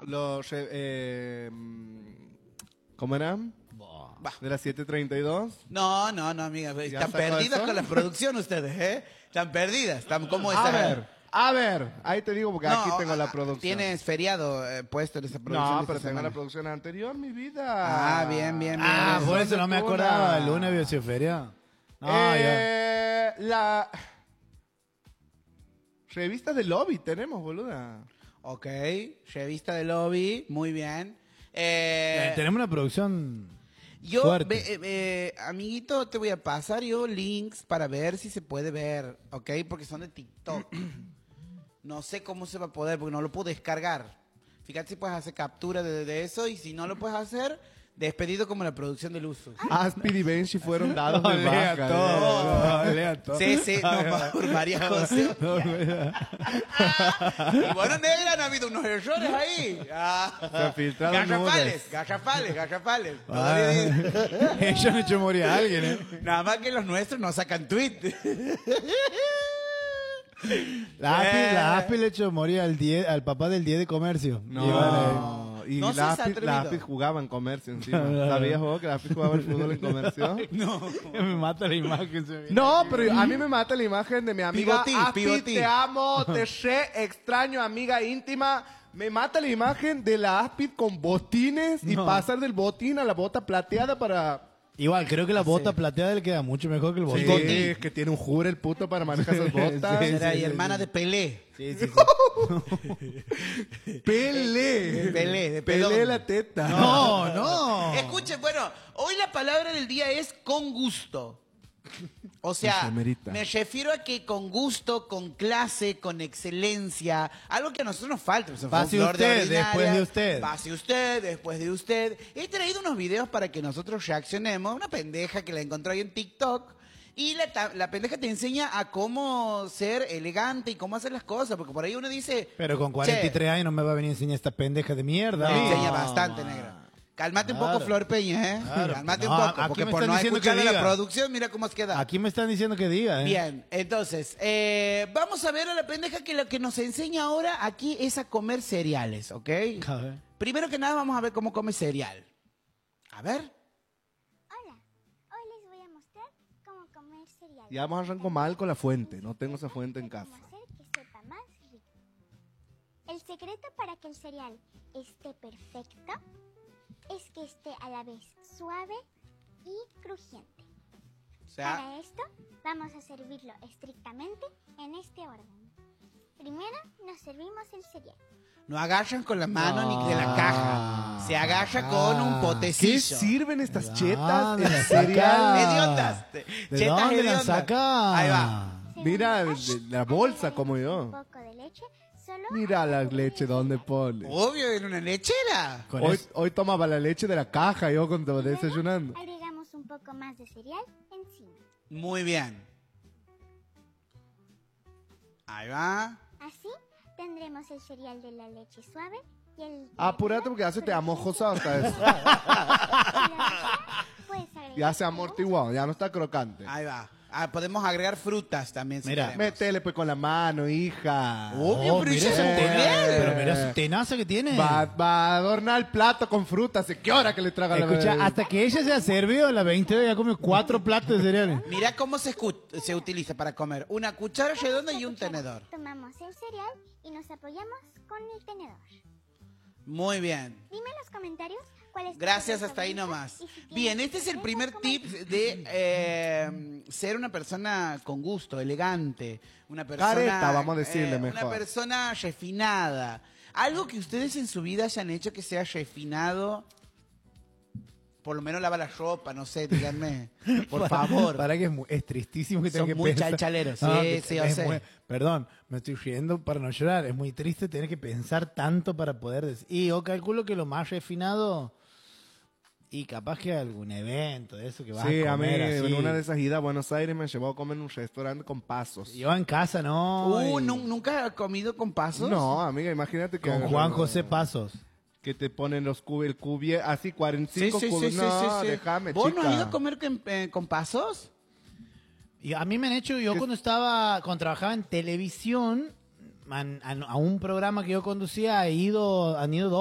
¿Cómo eran? ¿De las 7:32? No, amiga. Están perdidas con la producción ustedes, ¿eh? Están perdidas. ¿Cómo están? A ver, ahí te digo porque aquí tengo la producción. Tienes feriado puesto en esa producción. No, pero tengo la producción anterior, mi vida. Ah, bien. Por eso no me acordaba. El lunes había sido feria. La revista de Lobby tenemos, boluda. Ok, revista de Lobby, muy bien. Tenemos una producción Yo, fuerte. amiguito, te voy a pasar yo links para ver si se puede ver, ¿ok? Porque son de TikTok. No sé cómo se va a poder, porque no lo puedo descargar. Fíjate si puedes hacer captura de eso, y si no lo puedes hacer, despedido como la producción del uso. Aspid y Benji fueron dados de Lea baja. todo, lea todo. Sí, no, por María José. Y bueno, negra, no ha habido unos errores ahí. Se filtraron Garrafales. Ellos han hecho morir a alguien, ¿eh? Nada más que los nuestros no sacan tweet. La Aspi le echó morir al papá del 10 de comercio. Y No seas la atrevido. Aspid jugaba en comercio encima. ¿Sabías vos que la Aspid jugaba el fútbol en comercio? Me mata la imagen. No, pero a mí me mata la imagen de mi amiga Aspid. Pivotí. Te amo, te extraño, amiga íntima. Me mata la imagen de la Aspid con botines y pasar del botín a la bota plateada para... Igual, creo que la bota plateada le queda mucho mejor que el Sí, botín. es que tiene un jure el puto para manejar esas botas. Era y hermana de Pelé. Sí, sí. Pelé. De pelón. Pelé la teta. No. Escuchen, bueno, hoy la palabra del día es con gusto. O sea, Enfermerita. me refiero a que con gusto, con clase, con excelencia, algo que a nosotros nos falta. Pase usted, después de usted. Pase usted, después de usted. He traído unos videos para que nosotros reaccionemos. Una pendeja que la encontré ahí en TikTok. Y la pendeja te enseña a cómo ser elegante y cómo hacer las cosas. Porque por ahí uno dice... Pero con 43 años no me va a venir a enseñar esta pendeja de mierda. Me enseña No, bastante, man. negra. Cálmate un Claro. poco, Flor Peña, ¿eh? Claro. Cálmate No, un poco, aquí porque me por están no diciendo que escuchar a la diga. producción, mira cómo has quedado. Aquí me están diciendo que diga, ¿eh? Bien, entonces, vamos a ver a la pendeja que lo que nos enseña ahora aquí es a comer cereales, ¿ok? A ver. Primero que nada vamos a ver cómo come cereal. A ver. Hola, hoy les voy a mostrar cómo comer cereal. Ya vamos a arrancar mal con la fuente. No tengo esa fuente en Cómo casa. hacer que sepa más rico. El secreto para que el cereal esté perfecto es que esté a la vez suave y crujiente. O sea, Para esto vamos a servirlo estrictamente en este orden. Primero nos servimos el cereal. no agarran con la mano ni de la caja. Se agarra con un ¿Qué potecillo. sirven estas Ah, chetas de en la cereal? Hediondas. ¿De Chetas dónde la hediondas. saca? Ahí va. Mira, Segundo de paso, la bolsa agregar como yo. Un poco de leche, solo Mira la hasta leche cubrir el donde cereal. pone. Obvio, en una lechera. Con Hoy, eso- hoy tomaba la leche de la caja yo cuando Luego desayunando. agregamos un poco más de cereal encima. Muy bien. Ahí va. Así tendremos el cereal de la leche suave y el... Apúrate porque ya se te amojosa hasta eso. Ya se amortiguó, ya no está crocante. Ahí va. Podemos agregar frutas también si Mira, queremos. Métele pues con la mano, hija. Obvio, pero mira eso es un esa tutorial. Pero mira su tenaza que tiene. Va a adornar el plato con frutas. ¿Qué hora que le traga Escucha, la hasta que ella se ha servido a las 20 ya comió 4 platos de cereales. Mira cómo se utiliza para comer. Una cuchara redonda y un tenedor. Tomamos el cereal y nos apoyamos con el tenedor. Muy bien. Dime en los comentarios cuál es tu Gracias, comida hasta ahí favorita nomás. y si tienes Bien, este es el recetas, primer tip coméntanos. de ser una persona con gusto, elegante. Una persona... Careta, vamos a decirle mejor. Una persona refinada. Algo que ustedes en su vida hayan hecho que sea refinado. Por lo menos lava la ropa, no sé, díganme. Por favor. Para que es tristísimo que tenga Son que muy pensar. chalchaleros, sí, que sí, yo es sé. perdón, me estoy riendo para no llorar. Es muy triste tener que pensar tanto para poder decir. Y yo calculo que lo más refinado. Y capaz que algún evento de eso que vas Sí, a a mí comer así. en una de esas idas a Buenos Aires me llevó a comer en un restaurante con pasos. Yo en casa no. y- ¿Nunca has comido con pasos? No, amiga, imagínate que... Con Juan José Pasos. Que te ponen los así 45 cubos. No, déjame, ¿Vos chica. no has ido a comer con pasos? Y a mí me han hecho, yo cuando trabajaba en televisión, a un programa que yo conducía, han ido